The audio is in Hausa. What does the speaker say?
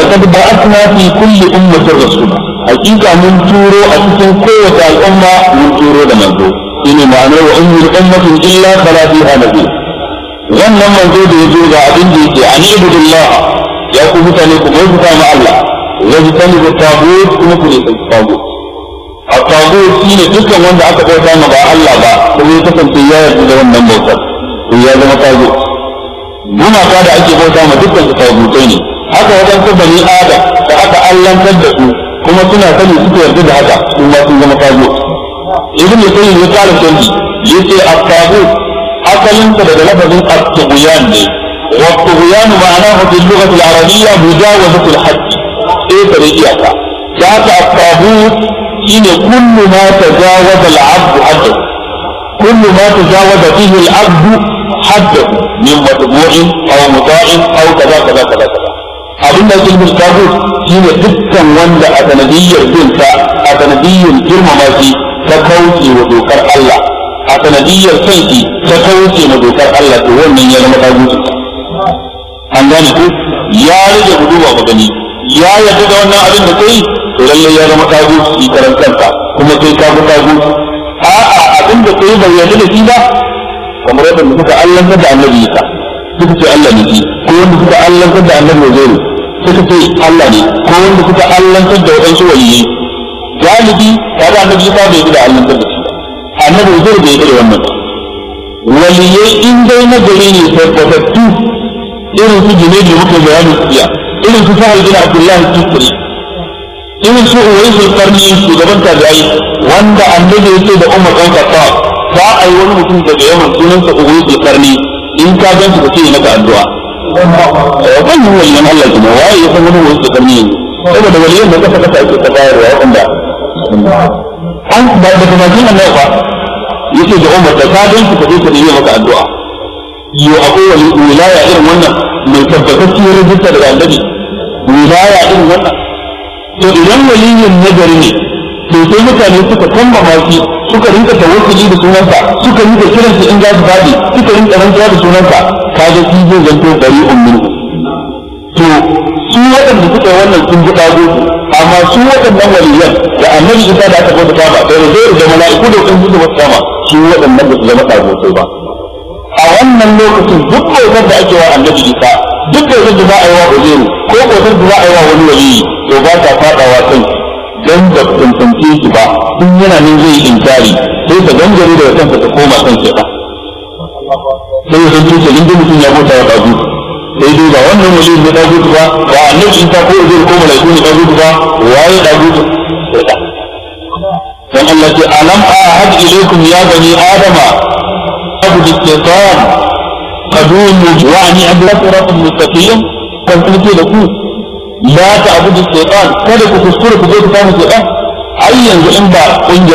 laqad ba'athna fi kulli ummatin rasula hakika mun turo a cikin kowace al'umma mun turo da manzo shine ma'anar wa ummul ummatin illa khala fiha nabi wannan manzo da yazo ga abin da yake an ibudullah ya ku mutane ku bauta ma Allah wani tani da tagut kuma ku ne tagut a tagut shine dukkan wanda aka bauta ma ba Allah ba kuma ya kasance ya yarda da wannan bautar to ya zama tagut gumaka da ake bauta ma dukkan tagutai ne haka wajen su bani adam da aka allantar da su kuma suna sani suke yarda da haka su ma sun zama tagut ibn qayyim ya kara canji yace at-tagut asalinsa daga lafazin at-tughyan ne wa at-tughyan ma'anahu bil lughah al-arabiyya mujawazatu al-hadd sai da iyaka da haka at-tagut shine kullu ma tajawaza al-'abd haddahu kullu ma tajawaza fihi al-'abd haddahu min matbu'in aw muta'in aw kaza kaza kaza kaza abin da ilmin tagut shine dukkan wanda a sanadiyyar dinsa a sanadiyyar girmama shi ta kauce wa dokar Allah a sanadiyyar sanki ta kauce wa dokar Allah to wannan ya zama tagutu an gane ku ya rage guduwa magani ya yarda da wannan abin da kai to lalle ya zama tagutu shi karantarka kuma kai ka ga tagutu a'a abin da kai bai yarda da shi ba kamar yadda suka allantar da annabi Isa suka ce Allah ne shi ko wanda suka allantar da annabi Uzairu suka ce Allah ne ko wanda suka allantar da wadansu waliyyi galibi kada annabi Isa bai da allantar da shi annabi Uzairu bai da wannan waliyyai in dai na gari ne tabbatattu irin su jine da muka bayani tsiya irin su Sahal bin Abdullah al-Kifri irin su Uwais al-Qarni shugaban tabi'i wanda annabi ya ce da Umar bin Khattab za a yi wani mutum daga Yaman sunansa Uwais al-Qarni in ka ganci ka ce maka addu'a wannan waliyan Allah kuma waye ya san wani Uwais al-Qarni saboda waliyan da kasa kasa ake bayarwa wanda an ba da kuma jin Allah ba yace da Umar da ka ganci ka je ka yi maka addu'a yo akwai wilaya irin wannan mai tabbatacciyar rijista daga annabi wilaya irin wannan to idan waliyin nagari ne to sai mutane suka kambama shi suka rinka tawakkali da sunansa suka rinka kiran shi in za su fadi suka rinka rantsuwa da sunansa kaga shi zai zanto bari'un minhu to su waɗanda suka yi wannan sun ji dago amma su waɗannan waliyan da annabi Isa da aka bauta kama da zai da mala'iku da sun ji da wata kama su waɗannan ba su zama dago ba a wannan lokacin duk bautar da ake wa annabi Isa duk bautar da za a yi wa Uzairu ko bautar da za a yi wa wani waliyi to ba ta fadawa kan dan da tantance shi ba in yana nan zai inkari sai ta gangare da kansa ta koma kan shi ba sai ya zanto ce inda mutum ya bauta wa dagu sai dai ba wannan waliyin ne dagu ba ba annabi Isa ko Uzairu ko malaiku ne dagu ba waye dagu sai da dan Allah ce alam ahad ilaykum ya bani adama abu shaytan qadum wa ani abrat mustaqim kan kuke da ku la ta'budu shaytan kada ku kuskure ku je ku samu shaytan ai yanzu in ba